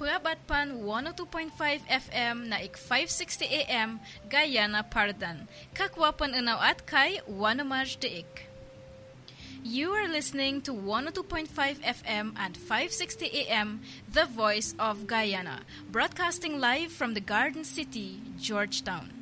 Purabat pan 102.5 FM na ik 560 AM Guyana Pardan. Kakwapan unaw at kay Wanamaj Deik. You are listening to 102.5 FM and 560 AM, The Voice of Guyana, broadcasting live from the Garden City, Georgetown.